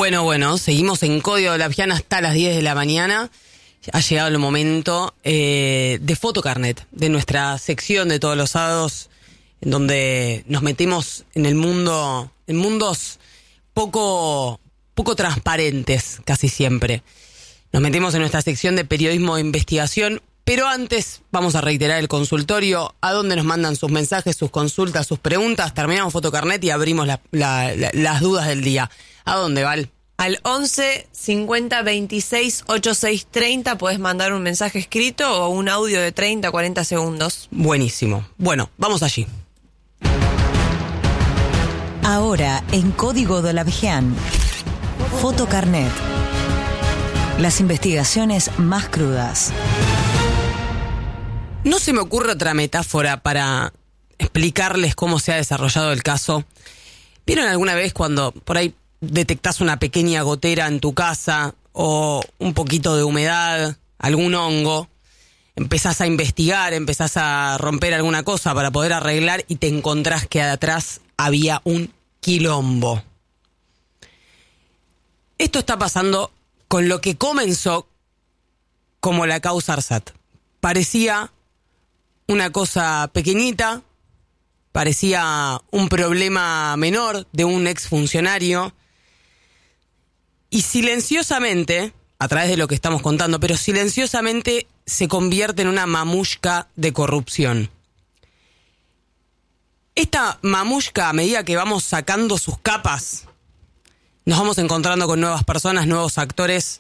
Bueno, seguimos en Código Lapián hasta las 10 de la mañana. Ha llegado el momento de Fotocarnet, de nuestra sección de todos los sábados, en donde nos metemos en el mundo, en mundos poco transparentes casi siempre. Nos metemos en nuestra sección de periodismo de investigación, pero antes vamos a reiterar el consultorio, a donde nos mandan sus mensajes, sus consultas, sus preguntas. Terminamos Fotocarnet y abrimos las dudas del día. ¿A dónde, Val? Al 11 50 26 86 30 podés mandar un mensaje escrito o un audio de 30 a 40 segundos. Buenísimo. Bueno, vamos allí. Ahora, en Código Dolavián, Fotocarnet. Las investigaciones más crudas. No se me ocurre otra metáfora para explicarles cómo se ha desarrollado el caso. ¿Vieron alguna vez cuando por ahí detectás una pequeña gotera en tu casa o un poquito de humedad, algún hongo? Empezás a investigar, empezás a romper alguna cosa para poder arreglar y te encontrás que atrás había un quilombo. Esto está pasando con lo que comenzó como la causa ARSAT. Parecía una cosa pequeñita, parecía un problema menor de un exfuncionario, y silenciosamente, a través de lo que estamos contando, pero silenciosamente se convierte en una mamushka de corrupción. Esta mamushka, a medida que vamos sacando sus capas, nos vamos encontrando con nuevas personas, nuevos actores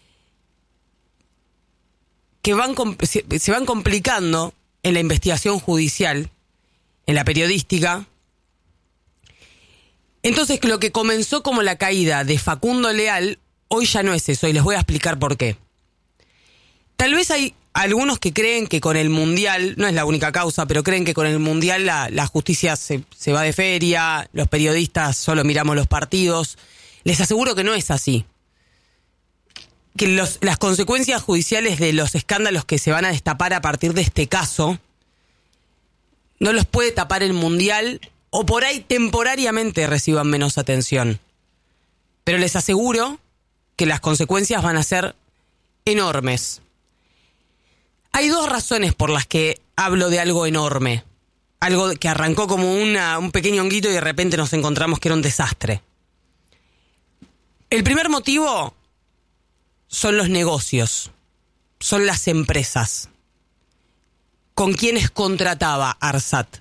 que se van complicando en la investigación judicial, en la periodística. Entonces, lo que comenzó como la caída de Facundo Leal, hoy ya no es eso, y les voy a explicar por qué. Tal vez hay algunos que creen que con el Mundial, no es la única causa, pero creen que con el Mundial la justicia se va de feria, los periodistas solo miramos los partidos. Les aseguro que no es así. Que las consecuencias judiciales de los escándalos que se van a destapar a partir de este caso no los puede tapar el Mundial, o por ahí temporariamente reciban menos atención. Pero les aseguro que las consecuencias van a ser enormes. Hay dos razones por las que hablo de algo enorme. Algo que arrancó como un pequeño honguito y de repente nos encontramos que era un desastre. El primer motivo son los negocios, son las empresas. ¿Con quiénes contrataba ARSAT?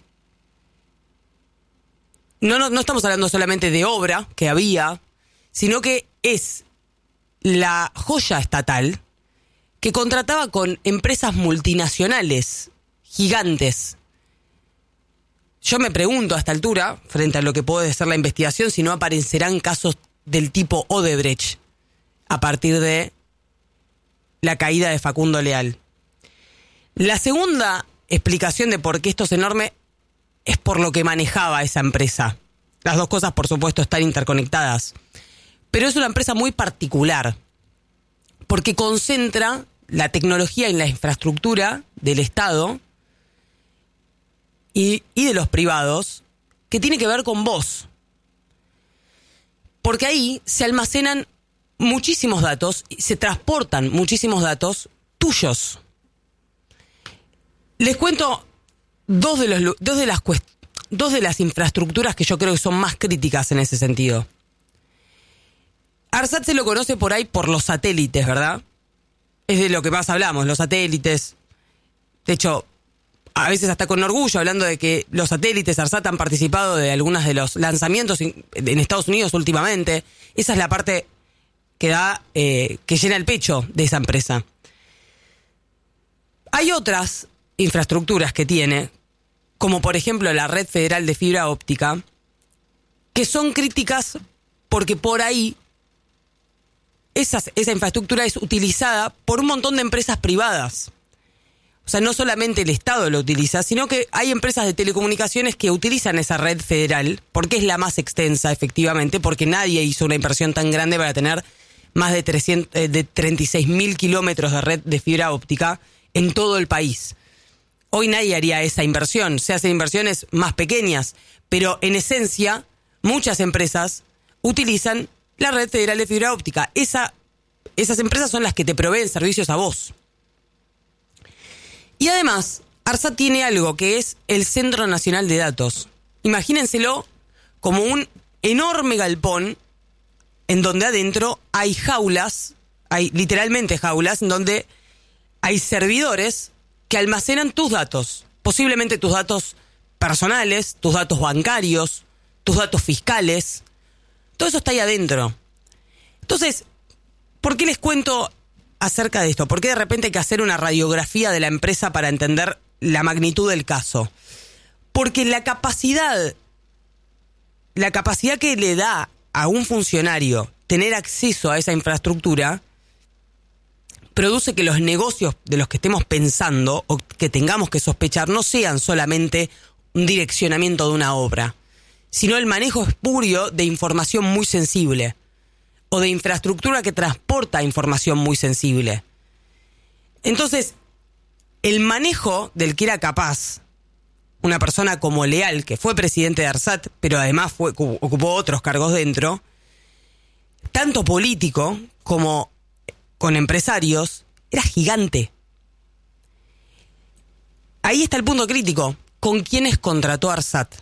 No estamos hablando solamente de obra que había, sino que es la joya estatal que contrataba con empresas multinacionales, gigantes. Yo me pregunto a esta altura, frente a lo que puede ser la investigación, si no aparecerán casos del tipo Odebrecht a partir de la caída de Facundo Leal. La segunda explicación de por qué esto es enorme es por lo que manejaba esa empresa. Las dos cosas, por supuesto, están interconectadas. Pero es una empresa muy particular, porque concentra la tecnología y la infraestructura del Estado y de los privados, que tiene que ver con vos. Porque ahí se almacenan muchísimos datos, se transportan muchísimos datos tuyos. Les cuento dos de las infraestructuras que yo creo que son más críticas en ese sentido. ARSAT se lo conoce por ahí por los satélites, ¿verdad? Es de lo que más hablamos, los satélites. De hecho, a veces hasta con orgullo, hablando de que los satélites ARSAT han participado de algunos de los lanzamientos en Estados Unidos últimamente. Esa es la parte que llena el pecho de esa empresa. Hay otras infraestructuras que tiene, como por ejemplo la Red Federal de Fibra Óptica, que son críticas porque por ahí esa infraestructura es utilizada por un montón de empresas privadas. O sea, no solamente el Estado lo utiliza, sino que hay empresas de telecomunicaciones que utilizan esa red federal, porque es la más extensa, efectivamente, porque nadie hizo una inversión tan grande para tener más de 36.000 kilómetros de red de fibra óptica en todo el país. Hoy nadie haría esa inversión, se hacen inversiones más pequeñas, pero en esencia muchas empresas utilizan la Red Federal de Fibra Óptica. Esas empresas son las que te proveen servicios a vos. Y además, ARSAT tiene algo que es el Centro Nacional de Datos. Imagínenselo como un enorme galpón en donde adentro hay jaulas, hay literalmente jaulas, en donde hay servidores que almacenan tus datos, posiblemente tus datos personales, tus datos bancarios, tus datos fiscales. Todo eso está ahí adentro. Entonces, ¿por qué les cuento acerca de esto? ¿Por qué de repente hay que hacer una radiografía de la empresa para entender la magnitud del caso? Porque la capacidad que le da a un funcionario tener acceso a esa infraestructura produce que los negocios de los que estemos pensando o que tengamos que sospechar no sean solamente un direccionamiento de una obra, sino el manejo espurio de información muy sensible o de infraestructura que transporta información muy sensible. Entonces, el manejo del que era capaz una persona como Leal, que fue presidente de ARSAT, pero además ocupó otros cargos dentro, tanto político como con empresarios, era gigante. Ahí está el punto crítico. ¿Con quiénes contrató ARSAT?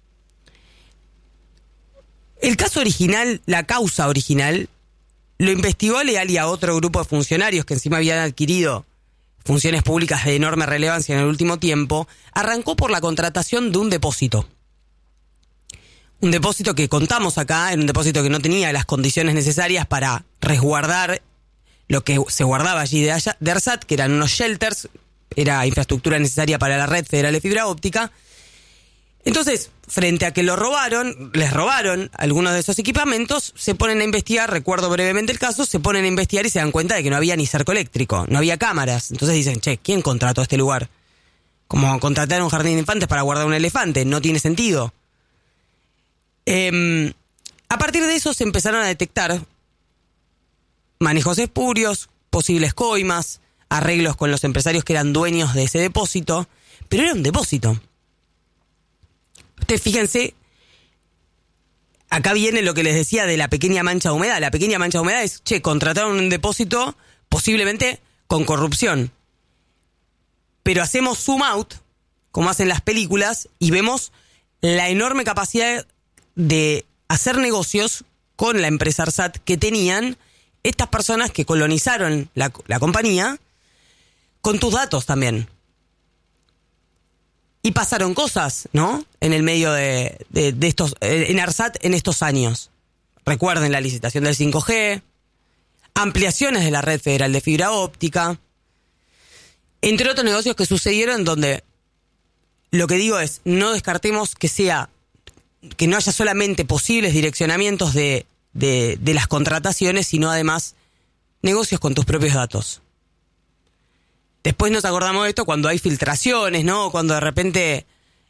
El caso original, la causa original, lo investigó Leal y a otro grupo de funcionarios que encima habían adquirido funciones públicas de enorme relevancia en el último tiempo. Arrancó por la contratación de un depósito. Un depósito que contamos acá, era un depósito que no tenía las condiciones necesarias para resguardar lo que se guardaba allí de ARSAT, que eran unos shelters, era infraestructura necesaria para la Red Federal de Fibra Óptica. Entonces, frente a que les robaron algunos de esos equipamientos, se ponen a investigar, recuerdo brevemente el caso, se ponen a investigar y se dan cuenta de que no había ni cerco eléctrico, no había cámaras. Entonces dicen, che, ¿quién contrató este lugar? Como contratar un jardín de infantes para guardar un elefante, no tiene sentido. A partir de eso se empezaron a detectar manejos espurios, posibles coimas, arreglos con los empresarios que eran dueños de ese depósito, pero era un depósito. Ustedes fíjense, acá viene lo que les decía de la pequeña mancha de humedad. La pequeña mancha de humedad es, contrataron un depósito posiblemente con corrupción. Pero hacemos zoom out, como hacen las películas, y vemos la enorme capacidad de hacer negocios con la empresa ARSAT que tenían estas personas que colonizaron la compañía con tus datos también. Y pasaron cosas, ¿no? En el medio de estos, en ARSAT en estos años. Recuerden la licitación del 5G, ampliaciones de la Red Federal de Fibra Óptica, entre otros negocios que sucedieron donde lo que digo es, no descartemos que no haya solamente posibles direccionamientos de las contrataciones, sino además negocios con tus propios datos. Después nos acordamos de esto cuando hay filtraciones, ¿no? Cuando de repente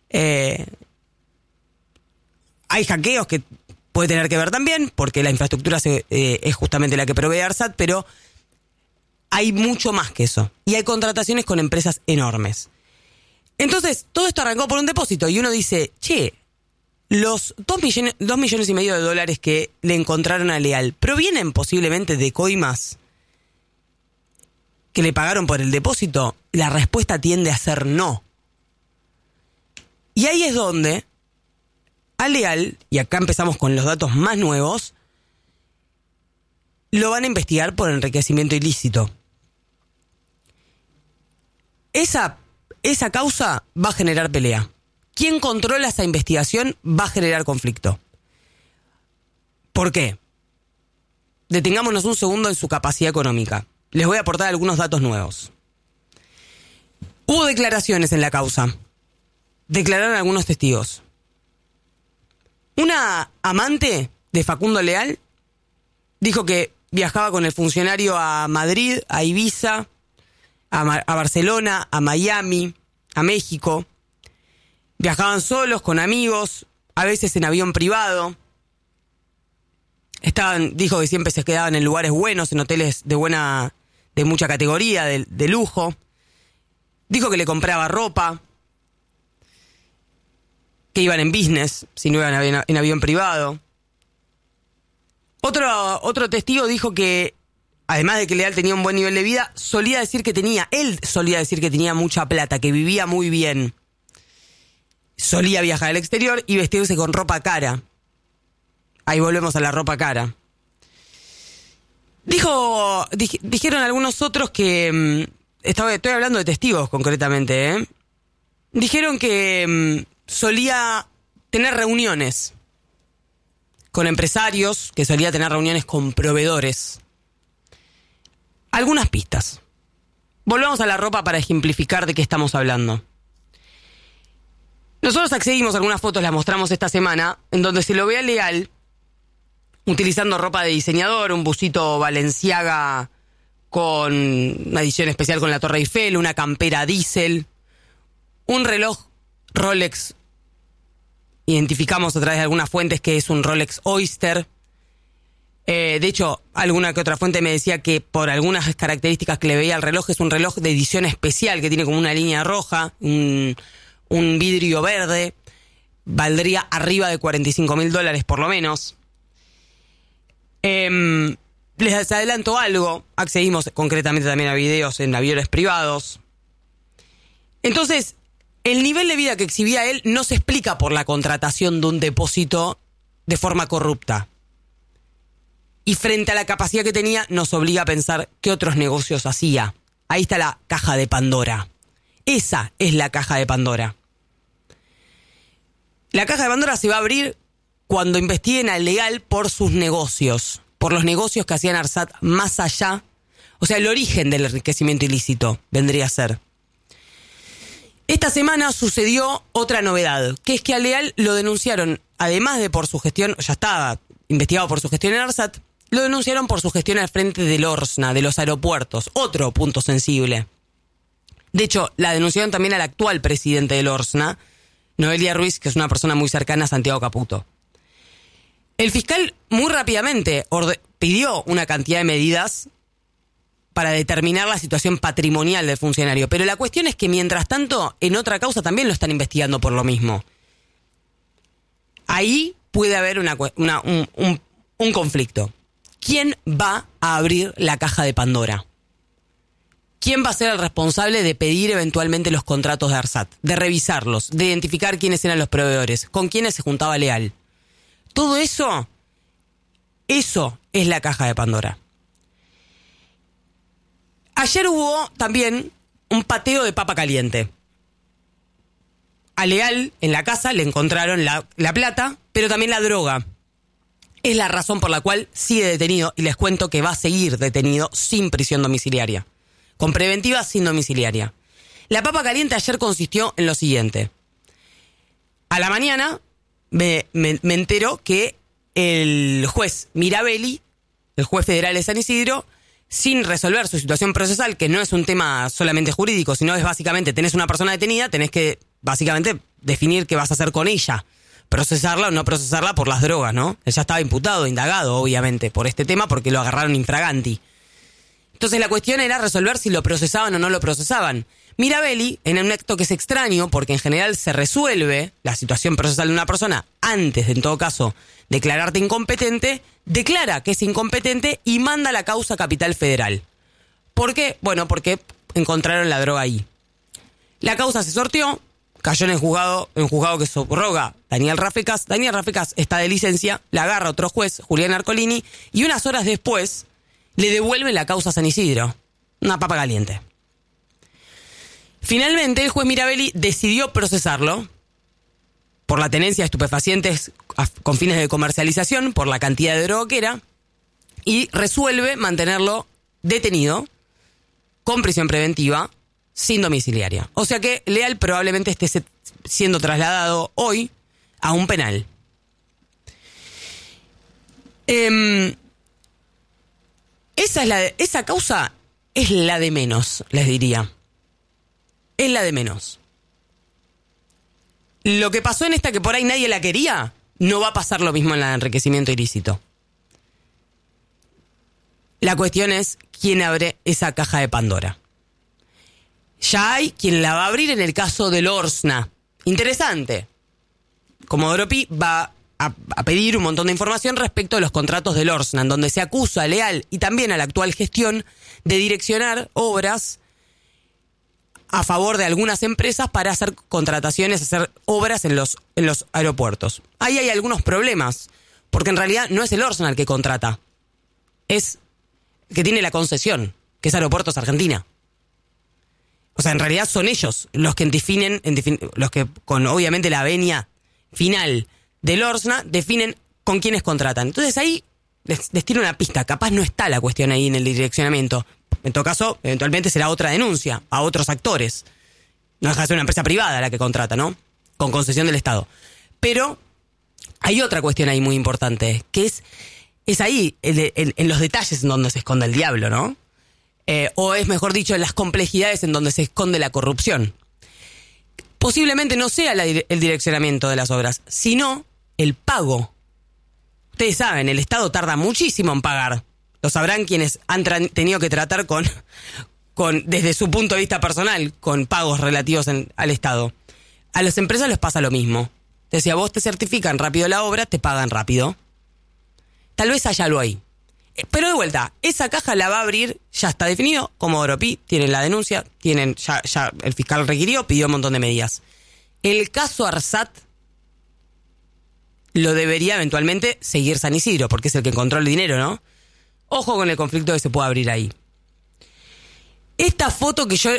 hay hackeos que puede tener que ver también, porque la infraestructura es justamente la que provee ARSAT, pero hay mucho más que eso. Y hay contrataciones con empresas enormes. Entonces, todo esto arrancó por un depósito y uno dice, los 2,5 millones de dólares que le encontraron a Leal, ¿provienen posiblemente de coimas que le pagaron por el depósito? La respuesta tiende a ser no. Y ahí es donde a Leal, y acá empezamos con los datos más nuevos, lo van a investigar por enriquecimiento ilícito. Esa causa va a generar pelea. Quien controla esa investigación va a generar conflicto. ¿Por qué? Detengámonos un segundo en su capacidad económica. Les voy a aportar algunos datos nuevos. Hubo declaraciones en la causa. Declararon algunos testigos. Una amante de Facundo Leal dijo que viajaba con el funcionario a Madrid, a Ibiza, a Barcelona, a Miami, a México. Viajaban solos, con amigos, a veces en avión privado. Dijo que siempre se quedaban en lugares buenos, en hoteles de mucha categoría, de lujo. Dijo que le compraba ropa, que iban en business, si no iban en avión privado. Otro testigo dijo que, además de que Leal tenía un buen nivel de vida, él solía decir que tenía mucha plata, que vivía muy bien. Solía viajar al exterior y vestirse con ropa cara. Ahí volvemos a la ropa cara. Dijeron algunos otros que... Estoy hablando de testigos concretamente, ¿eh? Dijeron que solía tener reuniones con empresarios, que solía tener reuniones con proveedores. Algunas pistas. Volvamos a la ropa para ejemplificar de qué estamos hablando. Nosotros accedimos a algunas fotos, las mostramos esta semana, en donde se lo ve a Leal utilizando ropa de diseñador, un busito Balenciaga con una edición especial con la Torre Eiffel, una campera Diesel, un reloj Rolex, identificamos a través de algunas fuentes que es un Rolex Oyster. De hecho, alguna que otra fuente me decía que por algunas características que le veía al reloj, es un reloj de edición especial que tiene como una línea roja, un vidrio verde, valdría arriba de $45,000 por lo menos. Les adelanto algo, accedimos concretamente también a videos en aviones privados. Entonces, el nivel de vida que exhibía él no se explica por la contratación de un depósito de forma corrupta. Y frente a la capacidad que tenía, nos obliga a pensar qué otros negocios hacía. Ahí está la caja de Pandora. Esa es la caja de Pandora. La caja de Pandora se va a abrir cuando investiguen a Leal por sus negocios. Por los negocios que hacían Arsat más allá. O sea, el origen del enriquecimiento ilícito vendría a ser. Esta semana sucedió otra novedad, que es que a Leal lo denunciaron, además de por su gestión, ya estaba investigado por su gestión en Arsat, lo denunciaron por su gestión al frente del Orsna, de los aeropuertos, otro punto sensible. De hecho, la denunciaron también al actual presidente del Orsna, Noelia Ruiz, que es una persona muy cercana a Santiago Caputo. El fiscal muy rápidamente pidió una cantidad de medidas para determinar la situación patrimonial del funcionario. Pero la cuestión es que, mientras tanto, en otra causa también lo están investigando por lo mismo. Ahí puede haber un conflicto. ¿Quién va a abrir la caja de Pandora? ¿Quién va a ser el responsable de pedir eventualmente los contratos de Arsat? De revisarlos, de identificar quiénes eran los proveedores, con quiénes se juntaba Leal. Todo eso es la caja de Pandora. Ayer hubo también un pateo de papa caliente. A Leal, en la casa, le encontraron la plata, pero también la droga. Es la razón por la cual sigue detenido, y les cuento que va a seguir detenido sin prisión domiciliaria. Con preventiva, sin domiciliaria. La papa caliente ayer consistió en lo siguiente. A la mañana me entero que el juez Mirabelli, el juez federal de San Isidro, sin resolver su situación procesal, que no es un tema solamente jurídico, sino es básicamente, tenés una persona detenida, tenés que básicamente definir qué vas a hacer con ella. Procesarla o no procesarla por las drogas, ¿no? Él ya estaba imputado, indagado, obviamente, por este tema, porque lo agarraron infraganti. Entonces la cuestión era resolver si lo procesaban o no lo procesaban. Mirabelli, en un acto que es extraño, porque en general se resuelve la situación procesal de una persona antes de, en todo caso, declararte incompetente, declara que es incompetente y manda la causa a Capital Federal. ¿Por qué? Bueno, porque encontraron la droga ahí. La causa se sorteó, cayó en el juzgado que subroga Daniel Rafecas. Daniel Rafecas está de licencia, la agarra otro juez, Julián Arcolini, y unas horas después le devuelve la causa a San Isidro. Una papa caliente. Finalmente, el juez Mirabelli decidió procesarlo por la tenencia de estupefacientes con fines de comercialización, por la cantidad de droga que era, y resuelve mantenerlo detenido, con prisión preventiva, sin domiciliaria. O sea que Leal probablemente esté siendo trasladado hoy a un penal. Esa causa es la de menos, les diría. Es la de menos. Lo que pasó en esta, que por ahí nadie la quería, no va a pasar lo mismo en la de enriquecimiento ilícito. La cuestión es quién abre esa caja de Pandora. Ya hay quien la va a abrir en el caso del Orsna. Interesante. Comodoro Pi va a pedir un montón de información respecto de los contratos del Orsnan, donde se acusa a Leal y también a la actual gestión de direccionar obras a favor de algunas empresas para hacer contrataciones, hacer obras en los aeropuertos. Ahí hay algunos problemas, porque en realidad no es el Orsnan el que contrata, es el que tiene la concesión, que es Aeropuertos Argentina. O sea, en realidad son ellos los que definen, los que con obviamente la venia final del Orsnan definen con quiénes contratan. Entonces ahí les tiro una pista, capaz no está la cuestión ahí en el direccionamiento. En todo caso, eventualmente será otra denuncia a otros actores. No deja de ser una empresa privada la que contrata, ¿no? Con concesión del Estado. Pero hay otra cuestión ahí muy importante, que es ahí, en los detalles en donde se esconde el diablo, ¿no? O es mejor dicho, en las complejidades en donde se esconde la corrupción. Posiblemente no sea el direccionamiento de las obras, sino el pago. Ustedes saben, el Estado tarda muchísimo en pagar. Lo sabrán quienes han tenido que tratar con desde su punto de vista personal, con pagos relativos al Estado. A las empresas les pasa lo mismo. Entonces, si a vos te certifican rápido la obra, te pagan rápido. Tal vez haya algo ahí. Pero de vuelta, esa caja la va a abrir, ya está definido, Comodoro Pi, tienen la denuncia, ya el fiscal requirió, pidió un montón de medidas. El caso Arsat lo debería eventualmente seguir San Isidro, porque es el que encontró el dinero, ¿no? Ojo con el conflicto que se puede abrir ahí. Esta foto que yo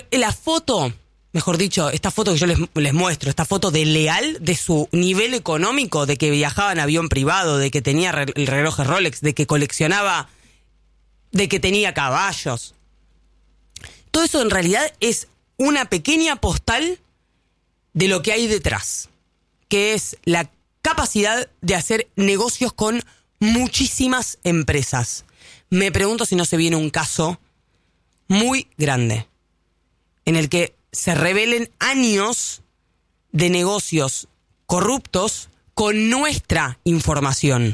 les muestro, esta foto de Leal, de su nivel económico, de que viajaba en avión privado, de que tenía el reloj Rolex, de que coleccionaba, de que tenía caballos. Todo eso en realidad es una pequeña postal de lo que hay detrás, que es la capacidad de hacer negocios con muchísimas empresas. Me pregunto si no se viene un caso muy grande en el que se revelen años de negocios corruptos con nuestra información.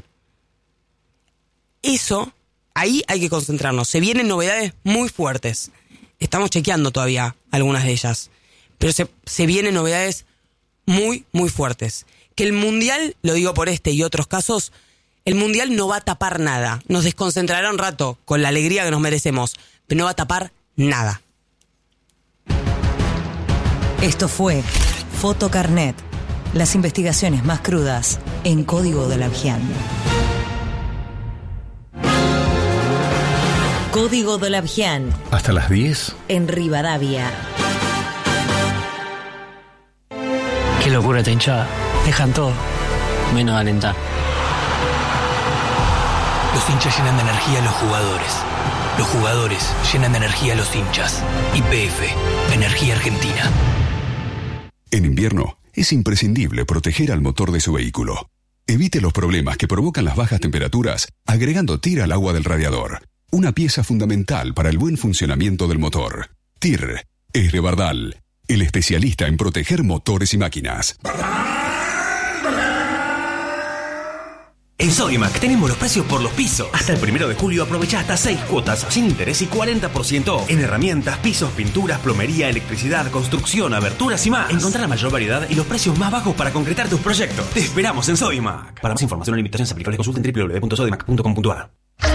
Eso, ahí hay que concentrarnos. Se vienen novedades muy fuertes. Estamos chequeando todavía algunas de ellas. Pero se vienen novedades muy, muy fuertes. Que el Mundial, lo digo por este y otros casos, el Mundial no va a tapar nada. Nos desconcentrará un rato con la alegría que nos merecemos, pero no va a tapar nada. Esto fue Fotocarnet, las investigaciones más crudas en Código de la Abjian. Código de la Abjian. Hasta las 10. En Rivadavia. Qué locura esta hinchada. Dejan todo, menos alentar. Los hinchas llenan de energía a los jugadores. Los jugadores llenan de energía a los hinchas. YPF, Energía Argentina. En invierno, es imprescindible proteger al motor de su vehículo. Evite los problemas que provocan las bajas temperaturas agregando TIR al agua del radiador. Una pieza fundamental para el buen funcionamiento del motor. TIR es de Bardal, el especialista en proteger motores y máquinas. En Sodimac tenemos los precios por los pisos. Hasta el 1 de julio aprovecha hasta 6 cuotas sin interés y 40% en herramientas, pisos, pinturas, plomería, electricidad, construcción, aberturas y más. Encontrá la mayor variedad y los precios más bajos para concretar tus proyectos. Te esperamos en Sodimac. Para más información o limitaciones aplicables consulten www.sodimac.com.ar.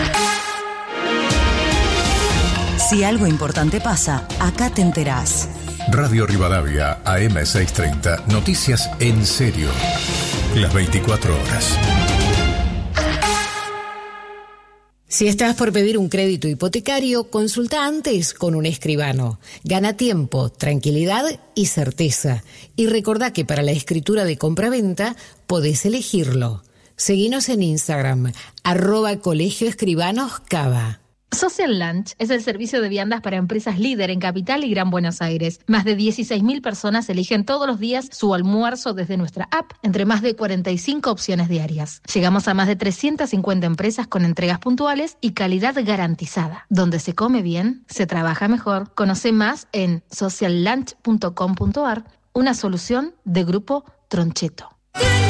Si algo importante pasa, acá te enterás. Radio Rivadavia, AM630, noticias en serio. Las 24 horas. Si estás por pedir un crédito hipotecario, consulta antes con un escribano. Gana tiempo, tranquilidad y certeza. Y recordá que para la escritura de compraventa podés elegirlo. Seguinos en Instagram, @colegioescribanoscava. Social Lunch es el servicio de viandas para empresas líder en Capital y Gran Buenos Aires. Más de 16.000 personas eligen todos los días su almuerzo desde nuestra app, entre más de 45 opciones diarias. Llegamos a más de 350 empresas con entregas puntuales y calidad garantizada. Donde se come bien, se trabaja mejor. Conoce más en sociallunch.com.ar, una solución de Grupo Troncheto.